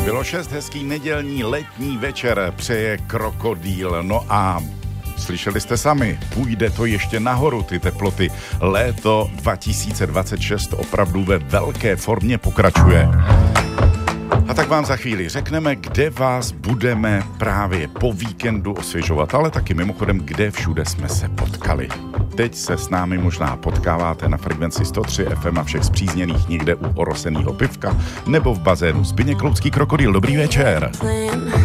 Bylo 6 hezký nedělní letní večer, přeje Krokodýl. No a slyšeli jste sami, půjde to ještě nahoru ty teploty. Léto 2026 opravdu ve velké formě pokračuje. A tak vám za chvíli řekneme, kde vás budeme právě po víkendu osvěžovat, ale taky mimochodem, kde všude jsme se potkali. Teď se s námi možná potkáváte na frekvenci 103 FM a všech zpřízněných někde u orosenýho pivka nebo v bazénu Zbyněk Loucký Krokodýl. Dobrý večer.